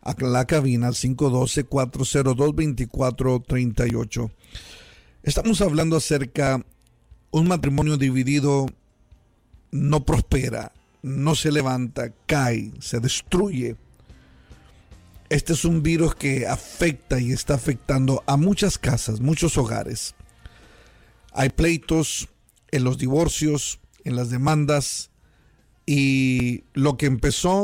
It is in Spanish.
a la cabina al 512-402-2438. Estamos hablando acerca un matrimonio dividido no prospera, no se levanta, cae, se destruye. Este es un virus que afecta y está afectando a muchas casas, muchos hogares. Hay pleitos en los divorcios, en las demandas, y lo que empezó